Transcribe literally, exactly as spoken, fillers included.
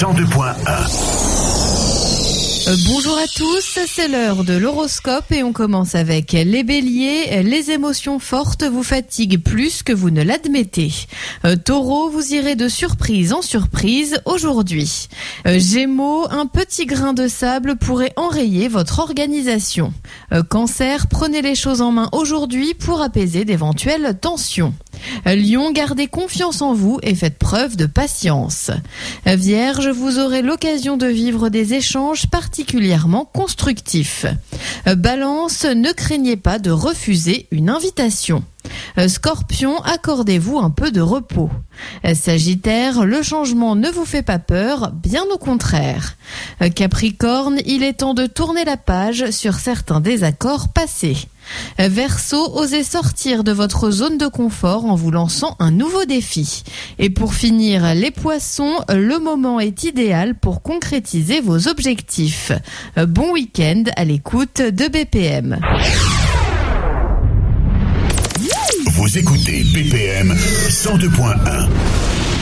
cent deux point un. Euh, bonjour à tous, c'est l'heure de l'horoscope et on commence avec les béliers. Les émotions fortes vous fatiguent plus que vous ne l'admettez. Euh, taureau, vous irez de surprise en surprise aujourd'hui. Euh, gémeaux, un petit grain de sable pourrait enrayer votre organisation. Euh, cancer, prenez les choses en main aujourd'hui pour apaiser d'éventuelles tensions. Euh, Lion, gardez confiance en vous et faites preuve de patience. Euh, Vierge, vous aurez l'occasion de vivre des échanges particulièrement constructifs. Euh, Balance, ne craignez pas de refuser une invitation. Euh, Scorpion, accordez-vous un peu de repos. Euh, Sagittaire, le changement ne vous fait pas peur, bien au contraire. Euh, Capricorne, il est temps de tourner la page sur certains désaccords passés. Euh, Verseau, osez sortir de votre zone de confort en vous lançant un nouveau défi. Et pour finir, les poissons, le moment est idéal pour concrétiser vos objectifs. Euh, Bon week-end à l'écoute de B P M. Vous écoutez B P M cent deux point un.